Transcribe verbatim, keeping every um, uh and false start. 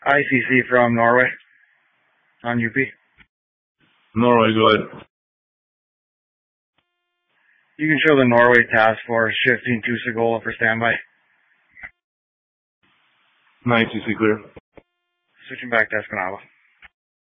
I C C from Norway on U P. Norway, go ahead. You can show the Norway task force shifting to Segola for standby. nine C C clear. Switching back to Escanaba.